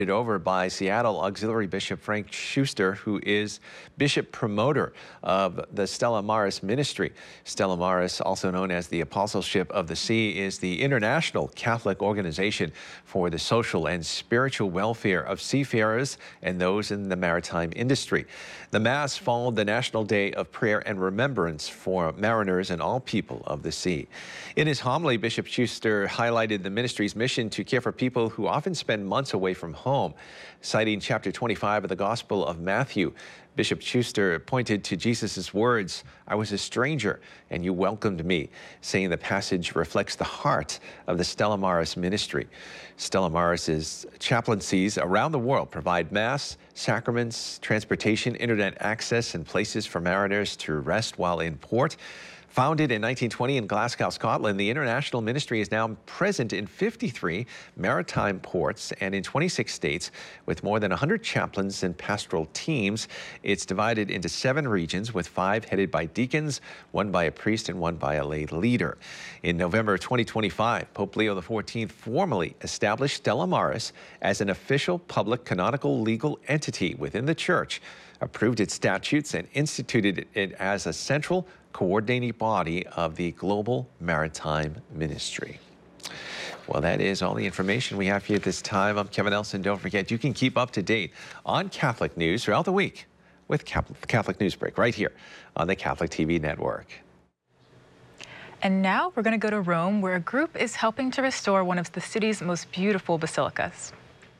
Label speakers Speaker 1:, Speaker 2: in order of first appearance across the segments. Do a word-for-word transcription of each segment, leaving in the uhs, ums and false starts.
Speaker 1: over by Seattle Auxiliary Bishop Frank Schuster, who is Bishop Promoter of the Stella Maris Ministry. Stella Maris, also known as the Apostleship of the Sea, is the international Catholic organization for the social and spiritual welfare of seafarers and those in the maritime industry. The Mass followed the National Day of Prayer and Remembrance for mariners and all people of the sea. In his homily, Bishop Schuster highlighted the ministry's mission to care for people who often spend months away from home. Home. Citing chapter twenty-five of the Gospel of Matthew, Bishop Schuster pointed to Jesus' words, "I was a stranger and you welcomed me," saying the passage reflects the heart of the Stella Maris ministry. Stella Maris's chaplaincies around the world provide Mass, sacraments, transportation, internet access, and places for mariners to rest while in port. Founded in nineteen twenty in Glasgow, Scotland, the international ministry is now present in fifty-three maritime ports and in twenty-six states with more than one hundred chaplains and pastoral teams. It's divided into seven regions with five headed by deacons, one by a priest and one by a lay leader. In November twenty twenty-five, Pope Leo the fourteenth formally established Stella Maris as an official public canonical legal entity within the Church, approved its statutes, and instituted it as a central coordinating body of the global maritime ministry. Well, that is all the information we have for you at this time. I'm Kevin Nelson. Don't forget, you can keep up to date on Catholic news throughout the week with Catholic Newsbreak right here on the Catholic T V network.
Speaker 2: And now we're going to go to Rome, where a group is helping to restore one of the city's most beautiful basilicas.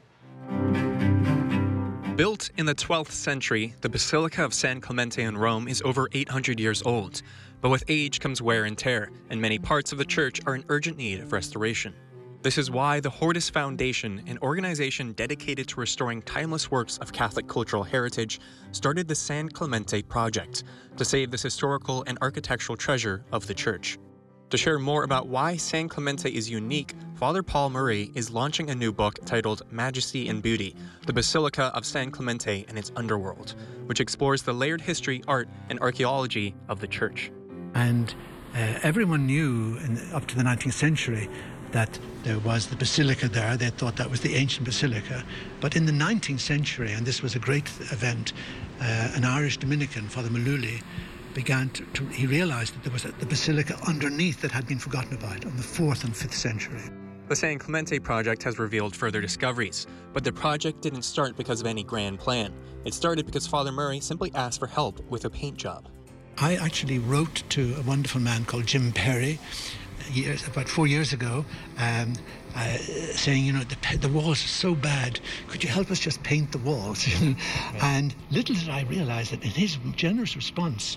Speaker 3: Built in the twelfth century, the Basilica of San Clemente in Rome is over eight hundred years old. But with age comes wear and tear, and many parts of the church are in urgent need of restoration. This is why the Hortus Foundation, an organization dedicated to restoring timeless works of Catholic cultural heritage, started the San Clemente Project to save this historical and architectural treasure of the church. To share more about why San Clemente is unique, Father Paul Murray is launching a new book titled Majesty and Beauty, the Basilica of San Clemente and its Underworld, which explores the layered history, art, and archaeology of the church.
Speaker 4: And uh, everyone knew in, up to the nineteenth century that there was the basilica there. They thought that was the ancient basilica. But in the nineteenth century, and this was a great event, uh, an Irish Dominican, Father Maluli, began to, to, he realized that there was a, the basilica underneath that had been forgotten about in the fourth and fifth century.
Speaker 3: The San Clemente Project has revealed further discoveries, but the project didn't start because of any grand plan. It started because Father Murray simply asked for help with a paint job.
Speaker 4: I actually wrote to a wonderful man called Jim Perry, years, about four years ago, um, uh, saying, you know, the, the walls are so bad, could you help us just paint the walls? And little did I realize that in his generous response,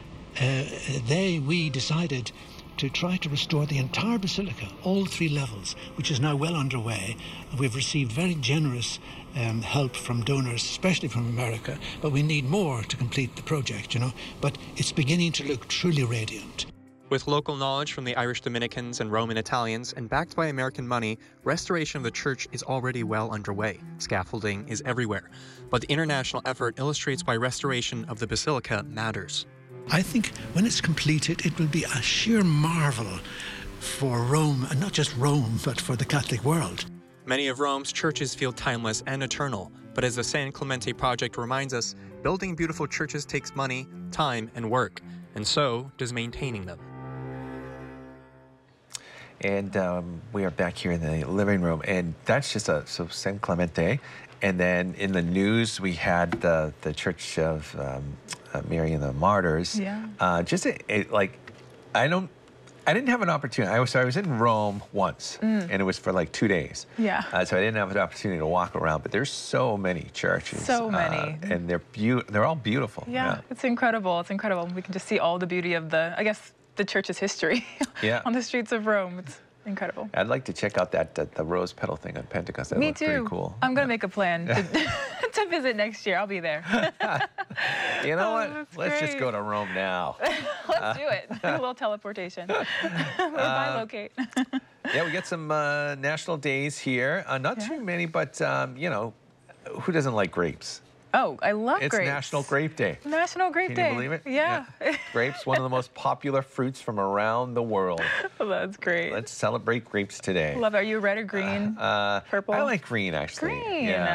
Speaker 4: uh, they, we decided to try to restore the entire basilica, all three levels, which is now well underway. We've received very generous um, help from donors, especially from America, but we need more to complete the project, you know. But it's beginning to look truly radiant.
Speaker 3: With local knowledge from the Irish Dominicans and Roman Italians and backed by American money, restoration of the church is already well underway. Scaffolding is everywhere. But the international effort illustrates why restoration of the basilica matters.
Speaker 4: I think when it's completed, it will be a sheer marvel for Rome, and not just Rome, but for the Catholic world.
Speaker 3: Many of Rome's churches feel timeless and eternal, but as the San Clemente Project reminds us, building beautiful churches takes money, time, and work, and so does maintaining them.
Speaker 1: And um, we are back here in the living room, and that's just a so San Clemente. And then in the news, we had the the Church of um, uh, Mary and the Martyrs.
Speaker 2: Yeah.
Speaker 1: Uh, just a, a, like, I don't, I didn't have an opportunity. I was so I was in Rome once, mm. and it was for like two days.
Speaker 2: Yeah.
Speaker 1: Uh, so I didn't have an opportunity to walk around. But there's so many churches.
Speaker 2: So many.
Speaker 1: Uh, and they're beau They're all beautiful.
Speaker 2: Yeah, yeah, it's incredible. It's incredible. We can just see all the beauty of the, I guess, the church's history
Speaker 1: yeah.
Speaker 2: on the streets of Rome. It's incredible.
Speaker 1: I'd like to check out that, that the rose petal thing on Pentecost. That
Speaker 2: Me
Speaker 1: looked
Speaker 2: too.
Speaker 1: pretty cool.
Speaker 2: I'm going to yeah. make a plan to, to visit next year. I'll be there.
Speaker 1: You know
Speaker 2: oh,
Speaker 1: what? Let's
Speaker 2: great.
Speaker 1: just go to Rome now.
Speaker 2: Let's uh, do it. A little teleportation. Or uh, bilocate.
Speaker 1: Yeah, we got some uh, national days here. Uh, not yeah. too many, but, um, you know, who doesn't like grapes?
Speaker 2: Oh, I love
Speaker 1: it's
Speaker 2: grapes.
Speaker 1: It's National Grape Day.
Speaker 2: National Grape
Speaker 1: Can
Speaker 2: Day.
Speaker 1: Can you believe it?
Speaker 2: Yeah.
Speaker 1: yeah. Grapes, one of the most popular fruits from around the world.
Speaker 2: Well, that's great.
Speaker 1: Let's celebrate grapes today.
Speaker 2: Love it. Are you red or green?
Speaker 1: Uh, uh,
Speaker 2: Purple?
Speaker 1: I like green, actually.
Speaker 2: Green.
Speaker 1: Yeah.